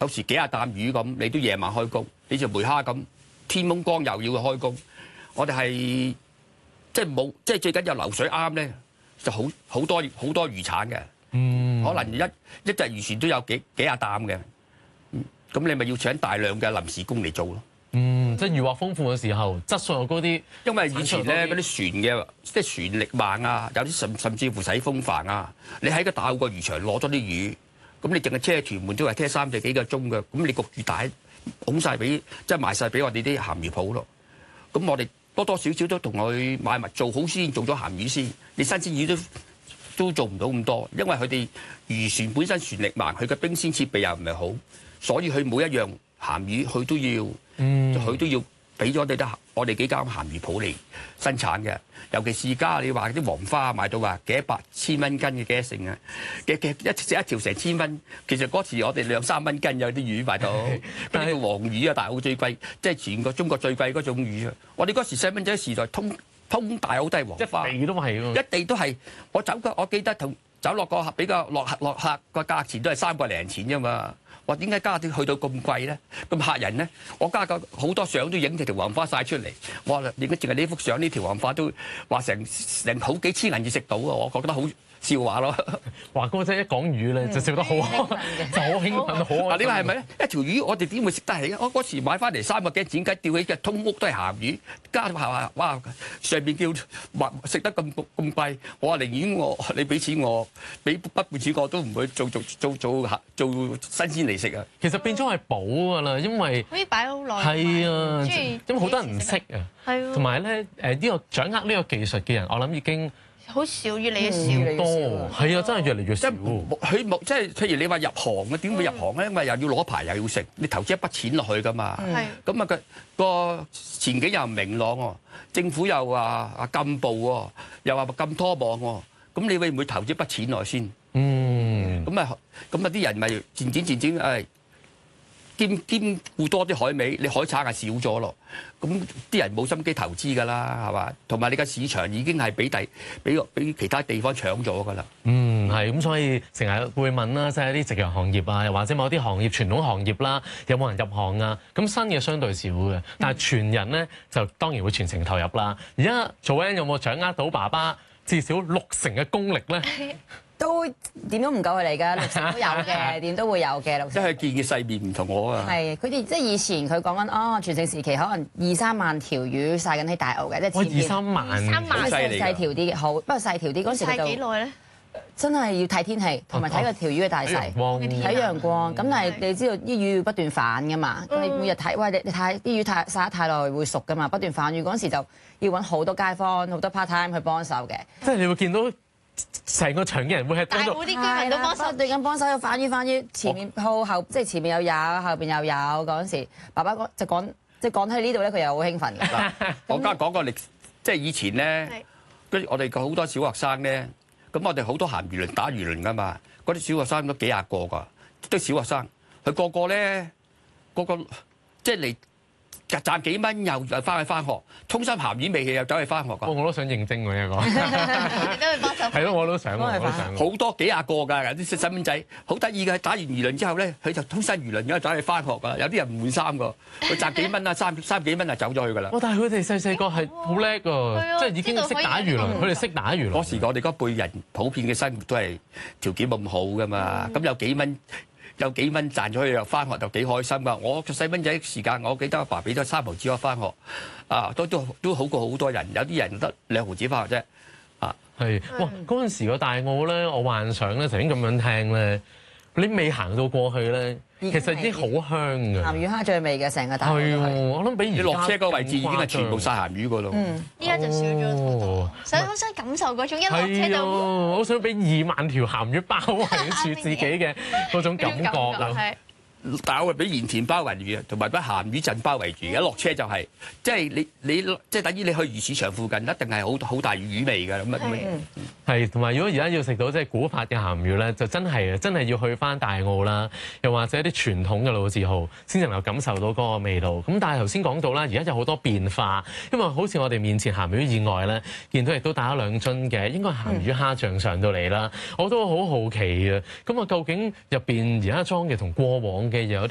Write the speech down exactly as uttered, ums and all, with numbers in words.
有時幾廿擔魚咁，你都夜晚開工。你條梅蝦咁，天蒙光又要開工。我哋係即係冇，即係最緊要流水啱咧，就好好多好多魚產嘅。嗯，可能一一隻漁船都有幾幾廿擔嘅。嗯，咁你咪要請大量嘅臨時工嚟做咯。 嗯，即係漁獲豐富嘅時候，質素又高啲。 因為以前咧嗰啲船嘅，即係船力慢啊，有啲甚甚至乎使風帆啊。你喺個大澳個漁場攞咗啲魚，咁你淨係車屯門都係車三至幾個鐘嘅，咁你焗住帶拱曬俾，即係賣曬俾我哋啲鹹魚鋪咯。咁我哋多多少少都同佢買埋做好先，做咗鹹魚先。你新鮮魚都都做唔到咁多，因為佢哋漁船本身船力慢，佢嘅冰鮮設備又唔係好，所以佢每一樣鹹魚佢都要。嗯，佢都要俾咗我哋得我哋幾間鹹魚鋪嚟生產嘅，尤其是而家你話啲黃花賣到話幾百千蚊斤嘅幾成啊，嘅嘅一隻一條成千蚊，其實嗰時我哋兩三蚊斤有啲魚賣到，嗰啲叫黃魚啊，大澳最貴，即係全個中國最貴嗰種魚啊！我哋嗰時細蚊仔時代通通大澳都係黃花， 一地都係喎， 一地都係。我走過，我記得同走落個比較落客落客個價錢都係三個零錢啫嘛。話點解加啲去到咁貴咧？咁客人咧，我加個好多相都影條條黃花晒出嚟。我話點解淨係呢幅相呢條黃花都話成成好幾千銀至食到啊！我覺得好笑話咯。 華哥仔一講魚咧就笑得好，就好興奮，好啊！你話係咪咧？一條魚我哋點會食得起啊？我嗰時買翻嚟三個幾錢雞，釣起嘅通屋都係鹹魚，加下話哇上邊叫話食得咁咁貴，我話寧願我你俾錢我，俾不半錢我都唔會做做做做做新鮮嚟食啊！ 其實變咗係補㗎啦，因為可以擺好耐。 係啊，因為好多人唔識啊， 係啊， 同埋咧誒呢個掌握呢個技術嘅人，我諗已經。 好少，越嚟越少， 越多，係啊，真係越嚟越少。 佢冇即係，譬如你話入行嘅，點會入行咧？因為又要攞牌，又要食，你投資一筆錢落去噶嘛。係。咁啊個個前景又唔明朗喎，政府又話啊禁捕喎，又話禁拖網喎，咁你會唔會投資一筆錢落去先？嗯。咁啊咁啊啲人咪漸漸漸漸誒兼兼顧多啲海味，你海產係少咗咯。咁啲人冇心機投資㗎啦，係嘛？同埋你個市場已經係俾第俾俾其他地方搶咗㗎啦。嗯， 係咁，所以成日會問啦，即係啲夕陽行業啊，又或者某啲行業傳統行業啦，有冇人入行啊？咁新嘅相對少嘅，但係全人咧就當然會全程投入啦。而家Joanne有冇掌握到爸爸至少六成嘅功力咧？ 都點都唔夠佢嚟㗎，六成都有嘅，點都會有嘅。六成。 即係見嘅世面唔同我啊。係， 佢哋即係以前佢講緊哦，全盛時期可能二三萬條魚曬緊喺大澳嘅，即係前二三萬， 三萬細細條啲嘅，好不過細條啲嗰時就曬幾耐咧？ 真係要睇天氣，同埋睇個條魚嘅大細，睇陽光。咁但係你知道啲魚要不斷反㗎嘛？咁你每日睇，喂你你睇啲魚太曬得太耐會熟㗎嘛？不斷反魚嗰陣時就要揾好多街坊、好多 part time 去幫手嘅。 即係你會見到。成個場嘅人會係大澳啲居民都幫手， 對緊幫手有反魚反魚，前面鋪後即係前面又有，後邊又有嗰陣時，爸爸講就講即係講喺呢度咧，佢又好興奮㗎。 我而家講個歷，即係以前咧，跟住我哋好多小學生咧，咁我哋好多鹹魚輪打魚輪㗎嘛，嗰啲小學生都幾廿個㗎，都小學生，佢個個咧，個個即係嚟。賺幾蚊又又翻去翻學，通心鹹魚味氣又走去翻學㗎。 我都想認證佢一個。 你都去幫手。 係咯，我都想，我都想。 好多幾廿個㗎，啲細蚊仔好得意嘅。打完魚輪之後咧，佢就通心魚輪咁走去翻學㗎。有啲人唔換衫㗎，佢賺幾蚊啊，三三幾蚊就走咗去㗎啦。 哇！但係佢哋細細個係好叻㗎，即係已經識打魚輪，佢哋識打魚輪。 嗰時我哋嗰輩人普遍嘅生活都係條件冇咁好㗎嘛，咁有幾蚊。有幾蚊賺咗去又翻學就幾開心㗎！我細蚊仔時間，我記得阿爸俾咗三毫子我翻學，啊都都都好過好多人。有啲人得兩毫子翻學啫，啊係哇！嗰陣時個大澳咧，我幻想咧，頭先咁樣聽咧，你未行到過去咧，其實已經好香㗎。鹹魚蝦最味嘅成個大澳。係我諗比你落車嗰個位置已經係全部曬鹹魚㗎咯。 嗯，依家就少咗好多。想好想感受嗰種一落車就， 好想俾二萬條鹹魚包圍住自己嘅嗰種感覺啦。 大澳係俾鹽田包圍住嘅，同埋俾鹹魚鎮包圍住。一落車就係，即係你你即係等於你去魚市場附近，一定係好好大魚味㗎咁啊！ 係同埋如果而家要食到即係古法嘅鹹魚咧，就真係真係要去翻大澳啦，又或者一啲傳統嘅老字號，先至能夠感受到嗰個味道。咁但係頭先講到啦，而家有好多變化，因為好似我哋面前鹹魚以外咧，見到亦都帶咗兩樽嘅，應該係鹹魚蝦醬上到嚟啦。我都好好奇啊！咁啊，究竟入邊而家裝嘅同過往嘅又有啲